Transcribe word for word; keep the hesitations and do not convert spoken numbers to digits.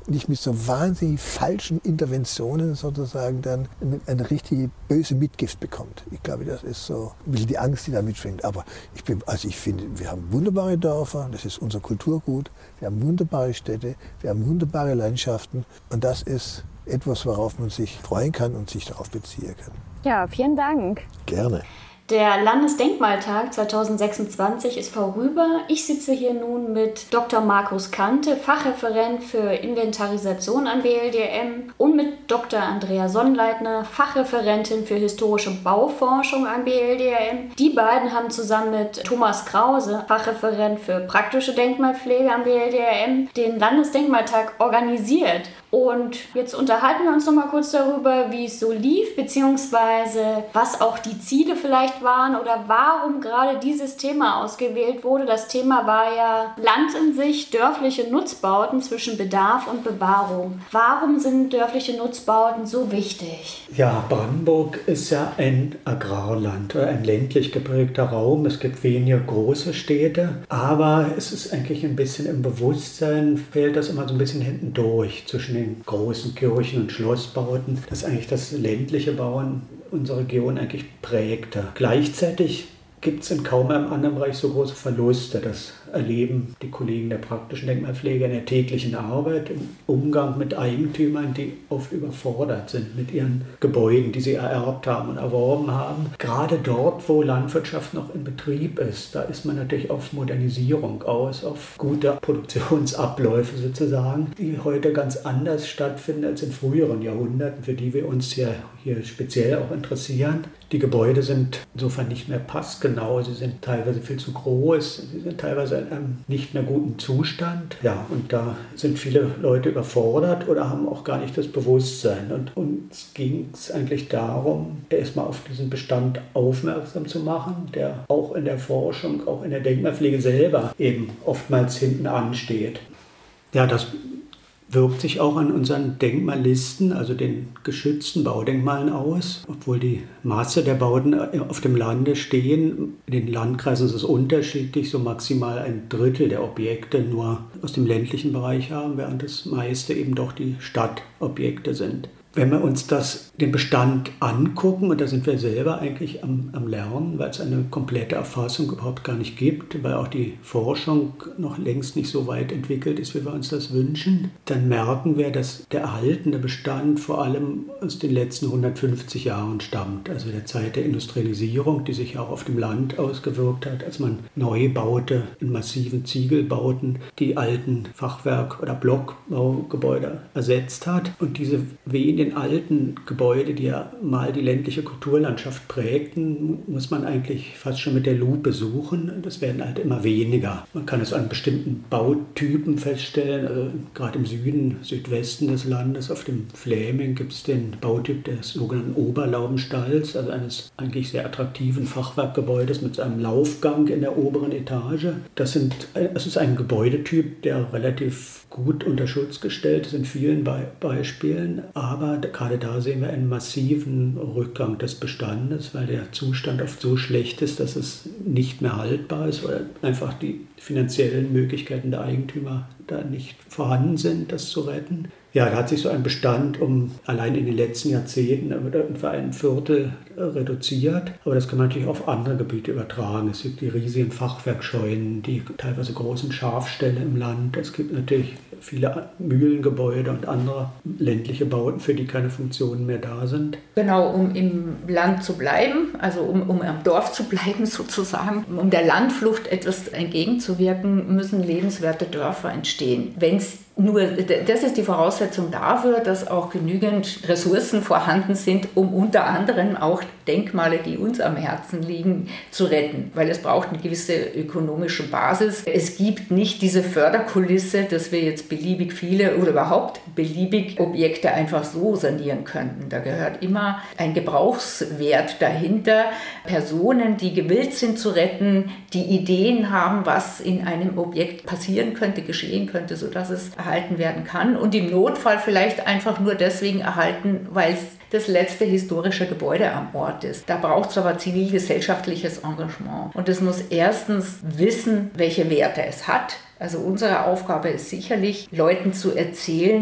nicht mit so wahnsinnig falschen Interventionen sozusagen dann eine, eine richtige böse Mitgift bekommt. Ich glaube, das ist so ein bisschen die Angst, die da mitschwingt. Aber ich bin, also ich finde, wir haben wunderbare Dörfer, das ist unser Kulturgut, wir haben wunderbare Städte, wir haben wunderbare Landschaften und das ist etwas, worauf man sich freuen kann und sich darauf beziehen kann. Ja, vielen Dank. Gerne. Der Landesdenkmaltag zwanzig sechsundzwanzig ist vorüber. Ich sitze hier nun mit Doktor Markus Kante, Fachreferent für Inventarisation am B L D M, und mit Doktor Andrea Sonnleitner, Fachreferentin für historische Bauforschung am B L D M. Die beiden haben zusammen mit Thomas Krause, Fachreferent für praktische Denkmalpflege am B L D M, den Landesdenkmaltag organisiert. Und jetzt unterhalten wir uns noch mal kurz darüber, wie es so lief, beziehungsweise was auch die Ziele vielleicht waren oder warum gerade dieses Thema ausgewählt wurde. Das Thema war ja Land in sich, dörfliche Nutzbauten zwischen Bedarf und Bewahrung. Warum sind dörfliche Nutzbauten so wichtig? Ja, Brandenburg ist ja ein Agrarland, ein ländlich geprägter Raum. Es gibt weniger große Städte, aber es ist eigentlich ein bisschen im Bewusstsein, fällt das immer so ein bisschen hinten durch zwischen den großen Kirchen und Schlossbauten, dass eigentlich das ländliche Bauen unsere Region eigentlich prägte. Gleichzeitig gibt es in kaum einem anderen Bereich so große Verluste. Das erleben die Kollegen der praktischen Denkmalpflege in der täglichen Arbeit, im Umgang mit Eigentümern, die oft überfordert sind mit ihren Gebäuden, die sie ererbt haben und erworben haben. Gerade dort, wo Landwirtschaft noch in Betrieb ist, da ist man natürlich auf Modernisierung aus, auf gute Produktionsabläufe sozusagen, die heute ganz anders stattfinden als in früheren Jahrhunderten, für die wir uns hier, hier speziell auch interessieren. Die Gebäude sind insofern nicht mehr passgenau, sie sind teilweise viel zu groß, sie sind teilweise in einem nicht mehr guten Zustand. Ja, und da sind viele Leute überfordert oder haben auch gar nicht das Bewusstsein. Und uns ging es eigentlich darum, erstmal auf diesen Bestand aufmerksam zu machen, der auch in der Forschung, auch in der Denkmalpflege selber eben oftmals hinten ansteht. Ja, das wirkt sich auch an unseren Denkmallisten, also den geschützten Baudenkmalen aus. Obwohl die Masse der Bauten auf dem Lande stehen, in den Landkreisen ist es unterschiedlich, so maximal ein Drittel der Objekte nur aus dem ländlichen Bereich haben, während das meiste eben doch die Stadtobjekte sind. Wenn wir uns das, den Bestand angucken, und da sind wir selber eigentlich am, am Lernen, weil es eine komplette Erfassung überhaupt gar nicht gibt, weil auch die Forschung noch längst nicht so weit entwickelt ist, wie wir uns das wünschen, dann merken wir, dass der erhaltene Bestand vor allem aus den letzten hundertfünfzig Jahren stammt, also der Zeit der Industrialisierung, die sich auch auf dem Land ausgewirkt hat, als man neu baute in massiven Ziegelbauten, die alten Fachwerk- oder Blockbaugebäude ersetzt hat. Und diese wenigen den alten Gebäude, die ja mal die ländliche Kulturlandschaft prägten, muss man eigentlich fast schon mit der Lupe suchen. Das werden halt immer weniger. Man kann es an bestimmten Bautypen feststellen. Also gerade im Süden, Südwesten des Landes, auf dem Fläming, gibt es den Bautyp des sogenannten Oberlaubenstalls, also eines eigentlich sehr attraktiven Fachwerkgebäudes mit einem Laufgang in der oberen Etage. Das, sind, das ist ein Gebäudetyp, der relativ gut unter Schutz gestellt ist in vielen Be- Beispielen, aber gerade da sehen wir einen massiven Rückgang des Bestandes, weil der Zustand oft so schlecht ist, dass es nicht mehr haltbar ist oder einfach die finanziellen Möglichkeiten der Eigentümer da nicht vorhanden sind, das zu retten. Ja, da hat sich so ein Bestand um allein in den letzten Jahrzehnten etwa ein Viertel reduziert. Aber das kann man natürlich auf andere Gebiete übertragen. Es gibt die riesigen Fachwerkscheunen, die teilweise großen Schafställe im Land. Es gibt natürlich viele Mühlengebäude und andere ländliche Bauten, für die keine Funktionen mehr da sind. Genau, um im Land zu bleiben, also um, um am Dorf zu bleiben sozusagen, um der Landflucht etwas entgegenzuwirken, müssen lebenswerte Dörfer entstehen. Wenn es Nur, das ist die Voraussetzung dafür, dass auch genügend Ressourcen vorhanden sind, um unter anderem auch Denkmale, die uns am Herzen liegen, zu retten. Weil es braucht eine gewisse ökonomische Basis. Es gibt nicht diese Förderkulisse, dass wir jetzt beliebig viele oder überhaupt beliebig Objekte einfach so sanieren könnten. Da gehört immer ein Gebrauchswert dahinter. Personen, die gewillt sind zu retten, die Ideen haben, was in einem Objekt passieren könnte, geschehen könnte, sodass es erhalten werden kann und im Notfall vielleicht einfach nur deswegen erhalten, weil es das letzte historische Gebäude am Ort ist. Da braucht es aber zivilgesellschaftliches Engagement. Und es muss erstens wissen, welche Werte es hat. Also unsere Aufgabe ist sicherlich, Leuten zu erzählen,